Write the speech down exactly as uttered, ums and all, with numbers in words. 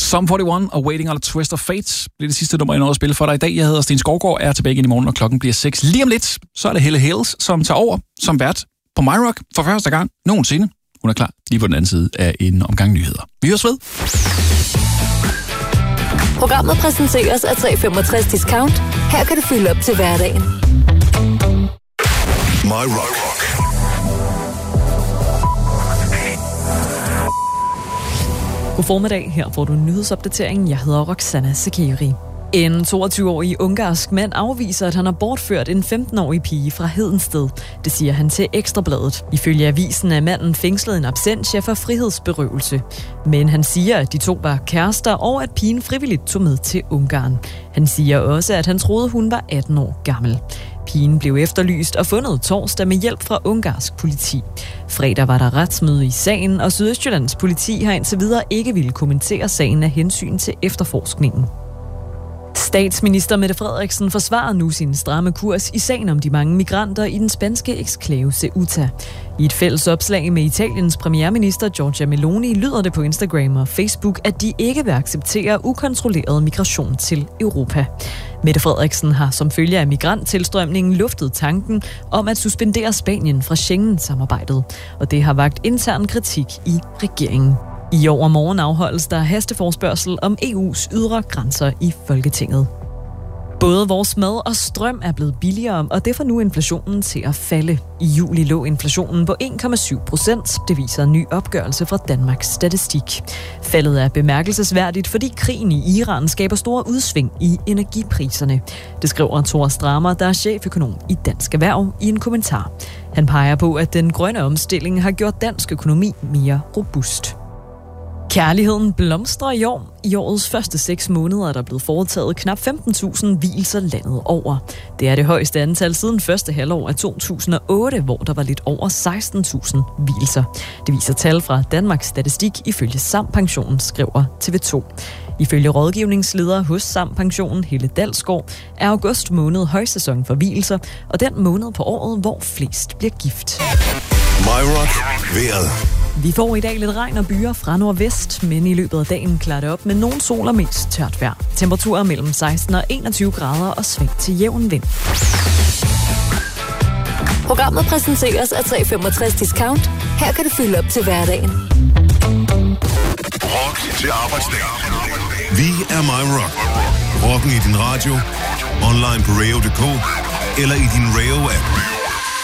Sum enogfyrre og Waiting on a Twist of Fate bliver det sidste nummer, jeg nåede at spille for dig i dag. Jeg hedder Sten Skovgaard, er tilbage igen i morgen, og klokken bliver seks. Lige om lidt, så er det Helle Hales, som tager over som vært på My Rock for første gang nogensinde. Hun er klar lige på den anden side af en omgang nyheder. Vi høres ved. Programmet præsenteres af tre femogtres Discount. Her kan du fylde op til hverdagen. My Rock. God formiddag, her får du en nyhedsopdatering. Jeg hedder Roxana Sekeri. En toogtyve-årig ungarsk mand afviser, at han har bortført en femten-årig pige fra Hedensted. Det siger han til Ekstrabladet. Ifølge avisen er manden fængslet en absentia for frihedsberøvelse. Men han siger, at de to var kærester, og at pigen frivilligt tog med til Ungarn. Han siger også, at han troede, hun var atten år gammel. Pigen blev efterlyst og fundet torsdag med hjælp fra ungarsk politi. Fredag var der retsmøde i sagen, og Sydøstjyllands politi har indtil videre ikke ville kommentere sagen af hensyn til efterforskningen. Statsminister Mette Frederiksen forsvarer nu sin stramme kurs i sagen om de mange migranter i den spanske eksklave Ceuta. I et fælles opslag med Italiens premierminister Giorgia Meloni lyder det på Instagram og Facebook, at de ikke vil acceptere ukontrolleret migration til Europa. Mette Frederiksen har som følge af migranttilstrømningen luftet tanken om at suspendere Spanien fra Schengen-samarbejdet, og det har vakt intern kritik i regeringen. I overmorgen afholdes der hasteforespørgsel om E U's ydre grænser i Folketinget. Både vores mad og strøm er blevet billigere, og det får nu inflationen til at falde. I juli lå inflationen på en komma syv procent. Det viser en ny opgørelse fra Danmarks Statistik. Faldet er bemærkelsesværdigt, fordi krigen i Iran skaber store udsving i energipriserne. Det skriver Thor Strammer, der er cheføkonom i Dansk Erhverv, i en kommentar. Han peger på, at den grønne omstilling har gjort dansk økonomi mere robust. Kærligheden blomstrer i år. I årets første seks måneder er der blevet foretaget knap femten tusind vielser landet over. Det er det højeste antal siden første halvår af to tusind og otte, hvor der var lidt over seksten tusind vielser. Det viser tal fra Danmarks Statistik ifølge Sampensionen, skriver T V to. Ifølge rådgivningsleder hos Sampensionen, Helle Dalsgaard, er august måned højsæson for vielser, og den måned på året, hvor flest bliver gift. My Rock. Vejret. Vi får i dag lidt regn og byer fra nordvest, men i løbet af dagen klarer det op med nogle sol og mest tørt vejr. Temperaturer mellem seksten og enogtyve grader og sving til jævn vind. Programmet præsenteres af tre femogtres Discount. Her kan du fylde op til hverdagen. Rock til arbejdsdag. Vi er My Rock. Rocken i din radio, online på radio punktum d k eller i din Radio-app.